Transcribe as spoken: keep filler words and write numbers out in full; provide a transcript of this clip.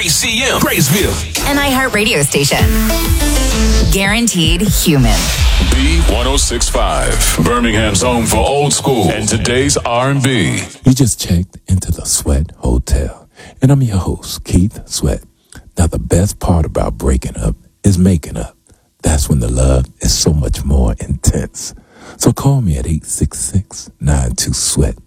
K C M, Graysville. An iHeart radio station. Guaranteed human. B one oh six point five, Birmingham's home for old school and today's R and B. You just checked into the Sweat Hotel, and I'm your host, Keith Sweat. Now, the best part about breaking up is making up. That's when the love is so much more intense. So call me at eight six six, nine two, SWEAT.